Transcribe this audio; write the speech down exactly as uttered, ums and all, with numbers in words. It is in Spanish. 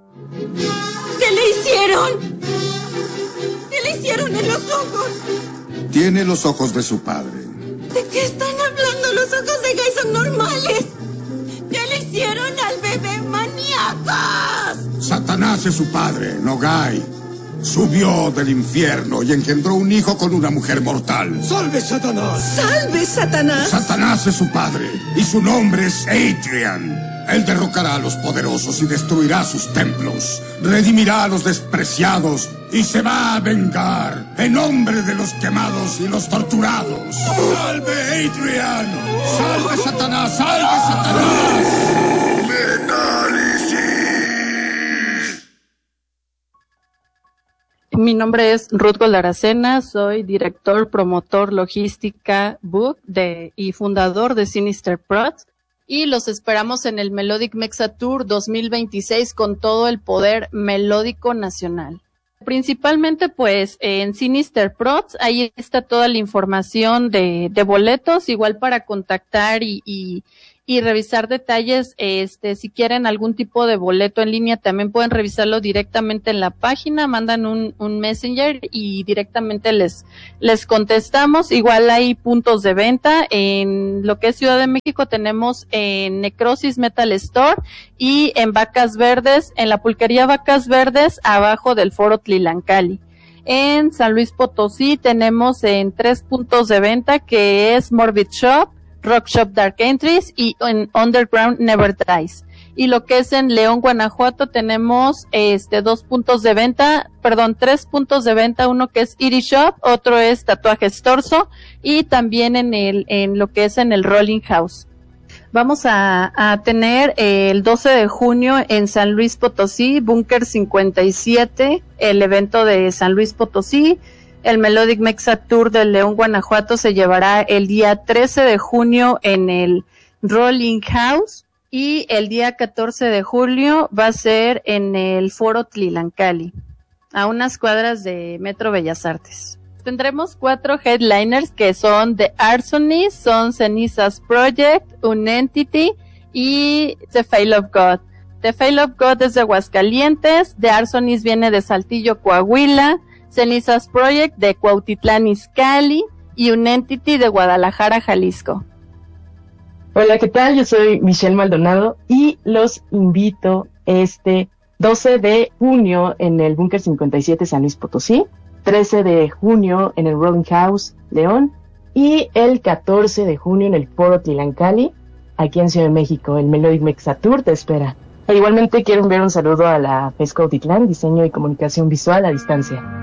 ¿Qué le hicieron? ¿Qué le hicieron en los ojos? Tiene los ojos de su padre. ¿De qué están hablando? Los ojos de Guy son normales. ¿Qué le hicieron al bebé, maníacos? Satanás es su padre, no Guy. Subió del infierno y engendró un hijo con una mujer mortal. ¡Salve, Satanás! ¡Salve, Satanás! Satanás es su padre y su nombre es Adrian. Él derrocará a los poderosos y destruirá sus templos. Redimirá a los despreciados y se va a vengar en nombre de los quemados y los torturados. ¡Salve, Adrian! ¡Salve, Satanás! ¡Salve, Satanás! ¡Metálisis! Mi nombre es Ruth Goldaracena, soy director, promotor, logística, book de, y fundador de Sinister Prods. Y los esperamos en el Melodic Mexa Tour dos mil veintiséis con todo el poder melódico nacional. Principalmente pues en Sinister Prods, ahí está toda la información de, de boletos, igual para contactar y, y, y revisar detalles. Este, si quieren algún tipo de boleto en línea, también pueden revisarlo directamente en la página, mandan un, un messenger y directamente les, les contestamos. Igual hay puntos de venta en lo que es Ciudad de México, tenemos en Necrosis Metal Store y en Vacas Verdes, en la pulquería Vacas Verdes, abajo del Foro Tlilancali. En San Luis Potosí tenemos en tres puntos de venta, que es Morbid Shop, Rock Shop Dark Entries y en Underground Never Dies. Y lo que es en León, Guanajuato, tenemos este dos puntos de venta, perdón, tres puntos de venta, uno que es Iris Shop, otro es Tatuajes Torso y también en el en lo que es en el Rolling House. Vamos a, a tener el doce de junio en San Luis Potosí, Búnker cincuenta y siete, el evento de San Luis Potosí. El Melodic Mexa Tour de León, Guanajuato se llevará el día trece de junio en el Rolling House y el día catorce de julio va a ser en el Foro Tlilancali, a unas cuadras de Metro Bellas Artes. Tendremos cuatro headliners que son The Arsonist, son Cenizas Project, Unentity y The Fail of God. The Fail of God es de Aguascalientes, The Arsonist viene de Saltillo, Coahuila, Cenizas Project de Cuautitlán Izcalli y Unentity de Guadalajara, Jalisco. Hola, ¿qué tal? Yo soy Michelle Maldonado y los invito este doce de junio en el Búnker cincuenta y siete San Luis Potosí, trece de junio en el Rolling House León y el catorce de junio en el Foro Tlilancali, aquí en Ciudad de México. El Melodic Mexa Tour te espera. E igualmente quiero enviar un saludo a la FES Cuautitlán, Diseño y Comunicación Visual a Distancia.